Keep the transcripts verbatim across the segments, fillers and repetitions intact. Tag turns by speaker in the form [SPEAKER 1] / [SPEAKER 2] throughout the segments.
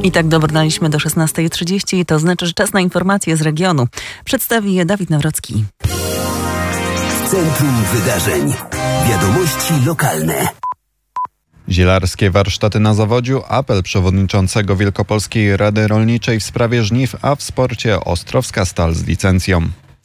[SPEAKER 1] I tak dobrnaliśmy do szesnastej trzydzieści, to znaczy, że czas na informacje z regionu. Przedstawi je Dawid Nawrocki.
[SPEAKER 2] Centrum Wydarzeń. Wiadomości lokalne.
[SPEAKER 3] Zielarskie warsztaty na Zawodziu, apel przewodniczącego Wielkopolskiej Rady Rolniczej w sprawie żniw, a w sporcie Ostrowska Stal z licencją.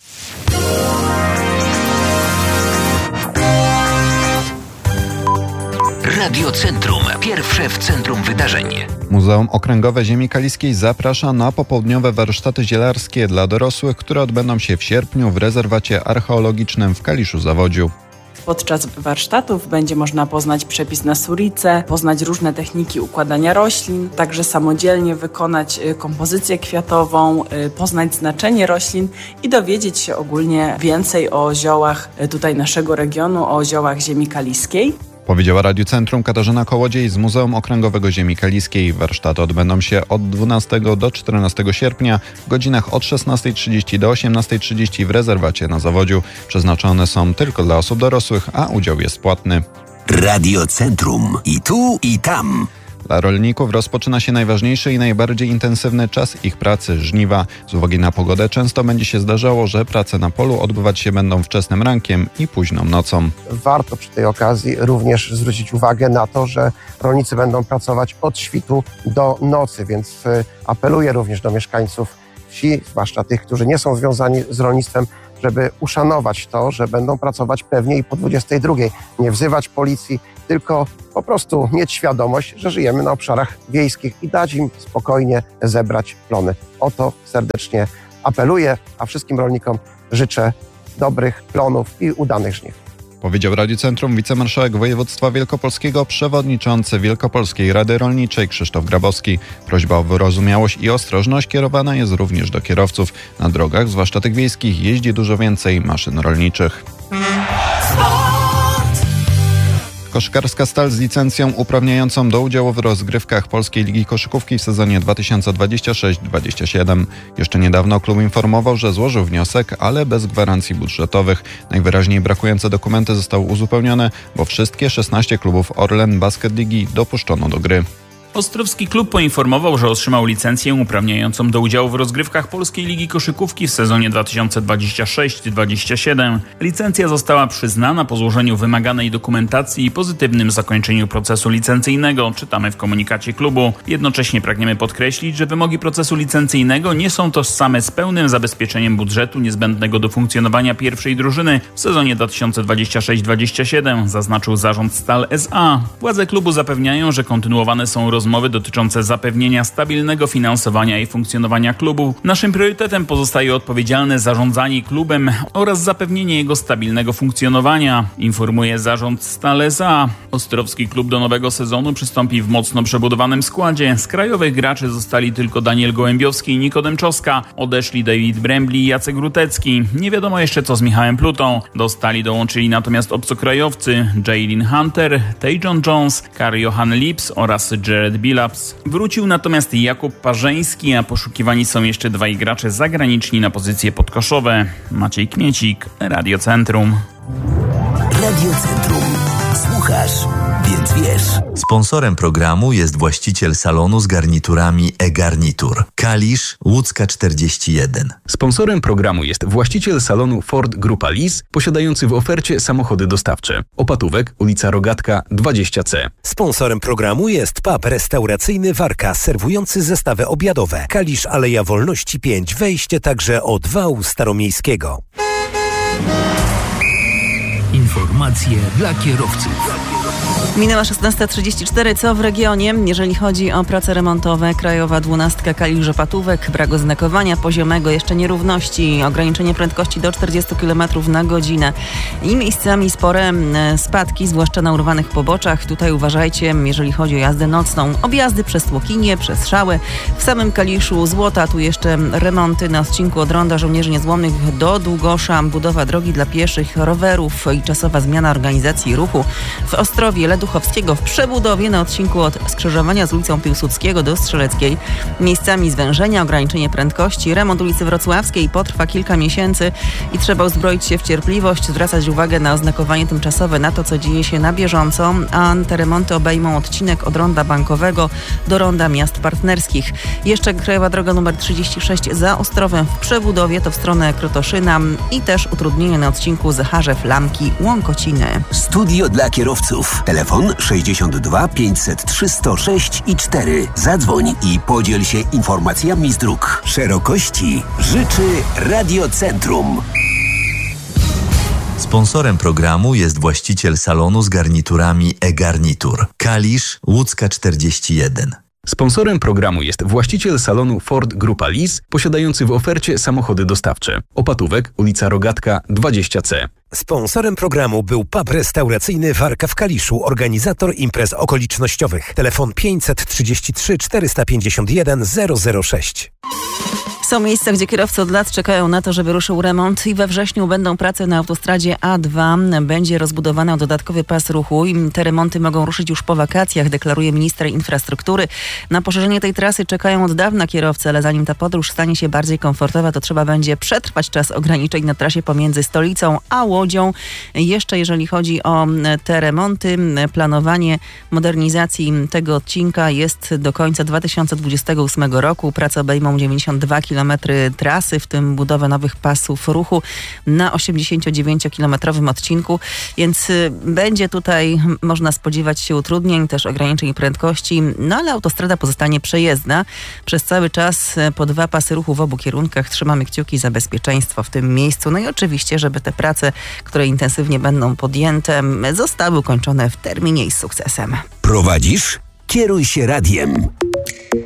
[SPEAKER 2] Radio Centrum. Pierwsze w centrum wydarzeń.
[SPEAKER 3] Muzeum Okręgowe Ziemi Kaliskiej zaprasza na popołudniowe warsztaty zielarskie dla dorosłych, które odbędą się w sierpniu w rezerwacie archeologicznym w Kaliszu-Zawodziu.
[SPEAKER 4] Podczas warsztatów będzie można poznać przepis na surice, poznać różne techniki układania roślin, także samodzielnie wykonać kompozycję kwiatową, poznać znaczenie roślin i dowiedzieć się ogólnie więcej o ziołach tutaj naszego regionu, o ziołach ziemi kaliskiej.
[SPEAKER 3] Powiedziała Radiu Centrum Katarzyna Kołodziej z Muzeum Okręgowego Ziemi Kaliskiej. Warsztaty odbędą się od dwunastego do czternastego sierpnia w godzinach od szesnastej trzydzieści do osiemnastej trzydzieści w rezerwacie na Zawodziu. Przeznaczone są tylko dla osób dorosłych, a udział jest płatny.
[SPEAKER 2] Radio Centrum. I tu, i tam.
[SPEAKER 3] Dla rolników rozpoczyna się najważniejszy i najbardziej intensywny czas ich pracy, żniwa. Z uwagi na pogodę często będzie się zdarzało, że prace na polu odbywać się będą wczesnym rankiem i późną nocą.
[SPEAKER 5] Warto przy tej okazji również zwrócić uwagę na to, że rolnicy będą pracować od świtu do nocy, więc apeluję również do mieszkańców wsi, zwłaszcza tych, którzy nie są związani z rolnictwem, żeby uszanować to, że będą pracować pewnie i po dwudziestej drugiej. Nie wzywać policji, tylko po prostu mieć świadomość, że żyjemy na obszarach wiejskich i dać im spokojnie zebrać plony. O to serdecznie apeluję, a wszystkim rolnikom życzę dobrych plonów i udanych żniw.
[SPEAKER 3] Powiedział Radiu Centrum wicemarszałek województwa wielkopolskiego, przewodniczący Wielkopolskiej Rady Rolniczej Krzysztof Grabowski. Prośba o wyrozumiałość i ostrożność kierowana jest również do kierowców. Na drogach, zwłaszcza tych wiejskich, jeździ dużo więcej maszyn rolniczych. Koszykarska Stal z licencją uprawniającą do udziału w rozgrywkach Polskiej Ligi Koszykówki w sezonie dwa tysiące dwudziestym szóstym dwudziestym siódmym. Jeszcze niedawno klub informował, że złożył wniosek, ale bez gwarancji budżetowych. Najwyraźniej brakujące dokumenty zostały uzupełnione, bo wszystkie szesnaście klubów Orlen Basket Ligi dopuszczono do gry.
[SPEAKER 6] Ostrowski klub poinformował, że otrzymał licencję uprawniającą do udziału w rozgrywkach Polskiej Ligi Koszykówki w sezonie dwa tysiące dwudziestym szóstym dwudziestym siódmym. Licencja została przyznana po złożeniu wymaganej dokumentacji i pozytywnym zakończeniu procesu licencyjnego, czytamy w komunikacie klubu. Jednocześnie pragniemy podkreślić, że wymogi procesu licencyjnego nie są tożsame z pełnym zabezpieczeniem budżetu niezbędnego do funkcjonowania pierwszej drużyny w sezonie dwa tysiące dwudziestym szóstym dwudziestym siódmym, zaznaczył zarząd Stal S A. Władze klubu zapewniają, że kontynuowane są rozmowy Rozmowy dotyczące zapewnienia stabilnego finansowania i funkcjonowania klubu. Naszym priorytetem pozostaje odpowiedzialne zarządzanie klubem oraz zapewnienie jego stabilnego funkcjonowania, informuje zarząd Stal S A. Ostrowski klub do nowego sezonu przystąpi w mocno przebudowanym składzie. Z krajowych graczy zostali tylko Daniel Gołębiowski i Nikodem Czoska. Odeszli David Brembli i Jacek Rutecki. Nie wiadomo jeszcze co z Michałem Plutą. Do Stali dołączyli natomiast obcokrajowcy Jaylin Hunter, Tajon Jones, Karl-Johan Lips oraz Jared Billups. Wrócił natomiast Jakub Parzeński, a poszukiwani są jeszcze dwaj gracze zagraniczni na pozycje podkoszowe. Maciej Kmiecik, Radio Centrum.
[SPEAKER 2] Radio Centrum. Słuchasz, więc wiesz.
[SPEAKER 7] Sponsorem programu jest właściciel salonu z garniturami e-Garnitur. Kalisz, Łódzka czterdzieści jeden.
[SPEAKER 8] Sponsorem programu jest właściciel salonu Ford Grupa Lis, posiadający w ofercie samochody dostawcze. Opatówek, ulica Rogatka dwadzieścia C.
[SPEAKER 9] Sponsorem programu jest pub restauracyjny Warka, serwujący zestawy obiadowe. Kalisz, Aleja Wolności pięć, wejście także od wału staromiejskiego.
[SPEAKER 2] Informacje dla kierowców.
[SPEAKER 1] Minęła szesnasta trzydzieści cztery. Co w regionie? Jeżeli chodzi o prace remontowe, krajowa dwunastka Kalisz-Opatówek, brak oznakowania poziomego, jeszcze nierówności, ograniczenie prędkości do czterdziestu kilometrów na godzinę i miejscami spore spadki, zwłaszcza na urwanych poboczach. Tutaj uważajcie, jeżeli chodzi o jazdę nocną. Objazdy przez Tłokinię, przez Szały. W samym Kaliszu Złota, tu jeszcze remonty na odcinku od Ronda Żołnierzy Niezłomnych do Długosza, budowa drogi dla pieszych, rowerów i czasowa zmiana organizacji ruchu. W Ostrowie Leduchowskiego w przebudowie na odcinku od skrzyżowania z ulicą Piłsudskiego do Strzeleckiej. Miejscami zwężenia, ograniczenie prędkości, remont ulicy Wrocławskiej potrwa kilka miesięcy i trzeba uzbroić się w cierpliwość, zwracać uwagę na oznakowanie tymczasowe, na to, co dzieje się na bieżąco, a te remonty obejmą odcinek od ronda Bankowego do ronda Miast Partnerskich. Jeszcze krajowa droga numer trzydzieści sześć za Ostrowem w przebudowie, to w stronę Krotoszyna i też utrudnienie na odcinku Zacharzew Lamki Łąkociny.
[SPEAKER 9] Studio dla kierowców. Telefon sześćdziesiąt dwa pięćset trzy sto sześć i cztery. Zadzwoń i podziel się informacjami z dróg. Szerokości życzy Radiocentrum.
[SPEAKER 7] Sponsorem programu jest właściciel salonu z garniturami e-garnitur. Kalisz, Łódzka czterdzieści jeden.
[SPEAKER 8] Sponsorem programu jest właściciel salonu Ford Grupa Lis, posiadający w ofercie samochody dostawcze. Opatówek, ulica Rogatka dwadzieścia C.
[SPEAKER 9] Sponsorem programu był pub restauracyjny Warka w Kaliszu, organizator imprez okolicznościowych. Telefon pięćset trzydzieści trzy czterysta pięćdziesiąt jeden zero zero sześć.
[SPEAKER 1] Są miejsca, gdzie kierowcy od lat czekają na to, żeby ruszył remont i we wrześniu będą prace na autostradzie A dwa. Będzie rozbudowany dodatkowy pas ruchu i te remonty mogą ruszyć już po wakacjach, deklaruje minister infrastruktury. Na poszerzenie tej trasy czekają od dawna kierowcy, ale zanim ta podróż stanie się bardziej komfortowa, to trzeba będzie przetrwać czas ograniczeń na trasie pomiędzy stolicą a Łodzią. Jeszcze jeżeli chodzi o te remonty, planowanie modernizacji tego odcinka jest do końca dwa tysiące dwudziestego ósmego roku. Prace obejmą dziewięćdziesiąt dwa kilometry trasy, w tym budowę nowych pasów ruchu na osiemdziesięciodziewięciokilometrowym odcinku, więc będzie tutaj można spodziewać się utrudnień, też ograniczeń prędkości, no ale autostrada pozostanie przejezdna przez cały czas po dwa pasy ruchu w obu kierunkach. Trzymamy kciuki za bezpieczeństwo w tym miejscu, no i oczywiście, żeby te prace, które intensywnie będą podjęte, zostały ukończone w terminie i z sukcesem.
[SPEAKER 9] Prowadzisz? Kieruj się radiem.